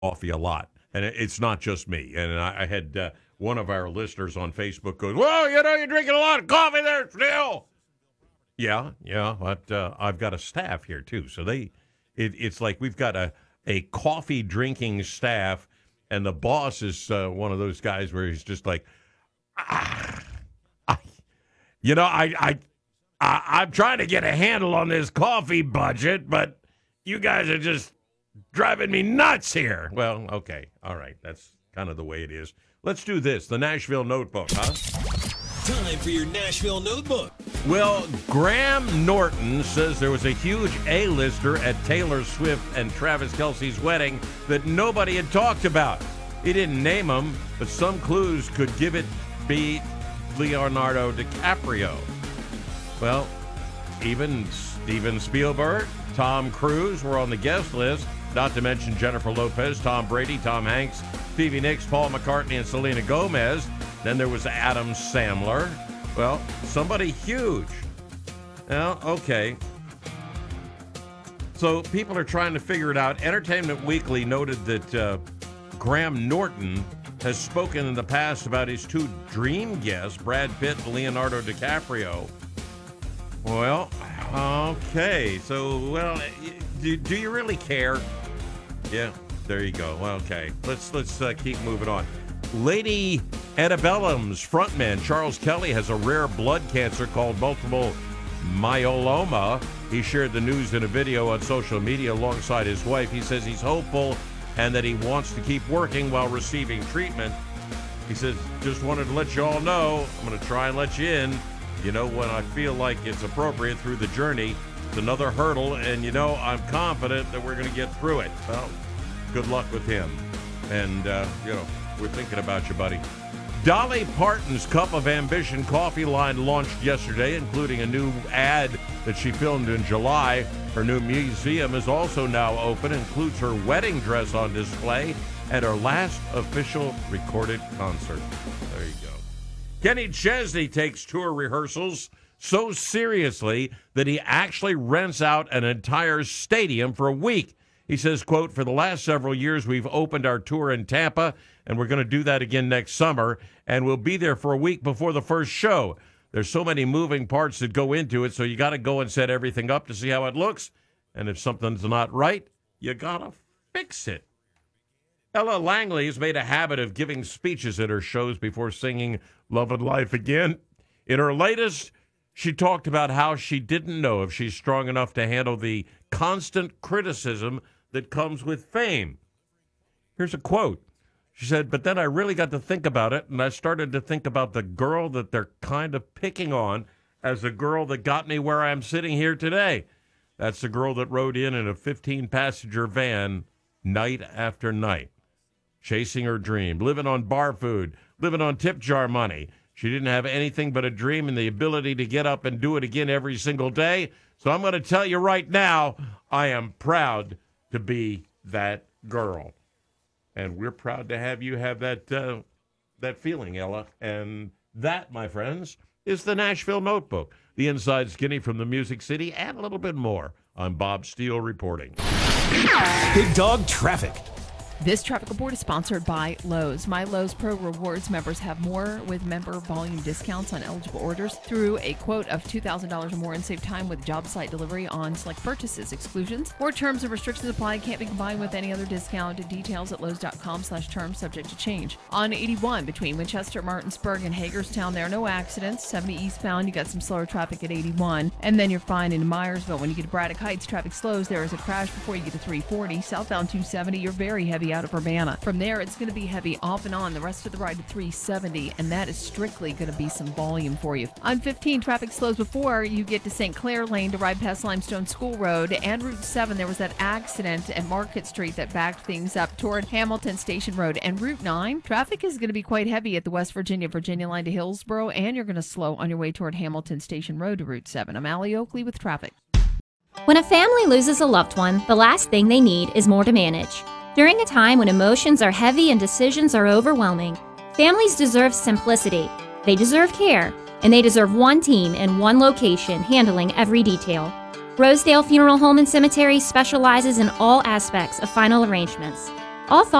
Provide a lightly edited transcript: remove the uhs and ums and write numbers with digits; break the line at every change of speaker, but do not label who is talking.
coffee a lot, and it's not just me. And I had one of our listeners on Facebook goes, "Well, you're drinking a lot of coffee there still." Yeah, but I've got a staff here too, so it's like we've got a coffee drinking staff, and the boss is one of those guys where he's just like, ah, I, I'm trying to get a handle on this coffee budget, but you guys are just driving me nuts here. Well, okay. All right. That's kind of the way it is. Let's do this. The Nashville Notebook, huh?
Time for your Nashville Notebook.
Well, Graham Norton says there was a huge A-lister at Taylor Swift and Travis Kelce's wedding that nobody had talked about. He didn't name him, but some clues could give it be Leonardo DiCaprio. Well, even Steven Spielberg, Tom Cruise were on the guest list, not to mention Jennifer Lopez, Tom Brady, Tom Hanks, Stevie Nicks, Paul McCartney, and Selena Gomez. Then there was Adam Sandler. Well, somebody huge. Well, okay. So people are trying to figure it out. Entertainment Weekly noted that Graham Norton has spoken in the past about his two dream guests, Brad Pitt and Leonardo DiCaprio. Well, okay. So, well, do you really care? Yeah, there you go. Well, okay. Let's keep moving on. Lady Antebellum's frontman Charles Kelly has a rare blood cancer called multiple myeloma. He shared the news in a video on social media alongside his wife. He says he's hopeful and that he wants to keep working while receiving treatment. He says, just wanted to let you all know, I'm going to try and let you in, when I feel like it's appropriate through the journey. It's another hurdle, and, I'm confident that we're going to get through it. Well, good luck with him. And, we're thinking about you, buddy. Dolly Parton's Cup of Ambition coffee line launched yesterday, including a new ad that she filmed in July. Her new museum is also now open, includes her wedding dress on display, and her last official recorded concert. There you go. Kenny Chesney takes tour rehearsals so seriously that he actually rents out an entire stadium for a week. He says, quote, for the last several years, we've opened our tour in Tampa, and we're going to do that again next summer, and we'll be there for a week before the first show. There's so many moving parts that go into it, so you got to go and set everything up to see how it looks, and if something's not right, you got to fix it. Ella Langley has made a habit of giving speeches at her shows before singing Love and Life Again. In her latest, she talked about how she didn't know if she's strong enough to handle the constant criticism that comes with fame. Here's a quote. She said, but then I really got to think about it, and I started to think about the girl that they're kind of picking on as the girl that got me where I'm sitting here today. That's the girl that rode in a 15-passenger van night after night, chasing her dream, living on bar food, living on tip jar money. She didn't have anything but a dream and the ability to get up and do it again every single day. So I'm going to tell you right now, I am proud to be that girl. And we're proud to have you have that feeling, Ella. And that, my friends, is the Nashville Notebook, the inside skinny from the Music City, and a little bit more. I'm Bob Steele reporting.
Big Dog Traffic.
This traffic report is sponsored by Lowe's. My Lowe's Pro Rewards members have more with member volume discounts on eligible orders through a quote of $2,000 or more and save time with job site delivery on select purchases. Exclusions or terms and restrictions apply. Can't be combined with any other discount. Details at lowes.com/terms subject to change. On 81 between Winchester, Martinsburg, and Hagerstown, there are no accidents. 70 eastbound, you got some slower traffic at 81. And then you're fine in Myersville. When you get to Braddock Heights, traffic slows. There is a crash before you get to 340. Southbound 270, you're very heavy out of Urbana. From there, it's going to be heavy off and on the rest of the ride to 370, and that is strictly going to be some volume for you. On 15, traffic slows before you get to St. Clair Lane to ride past Limestone School Road, and Route 7, there was that accident at Market Street that backed things up toward Hamilton Station Road. And Route 9, traffic is going to be quite heavy at the West Virginia line to Hillsboro, and you're going to slow on your way toward Hamilton Station Road to Route 7. I'm Allie Oakley with traffic.
When a family loses a loved one, the last thing they need is more to manage. During a time when emotions are heavy and decisions are overwhelming, families deserve simplicity, they deserve care, and they deserve one team in one location handling every detail. Rosedale Funeral Home and Cemetery specializes in all aspects of final arrangements. All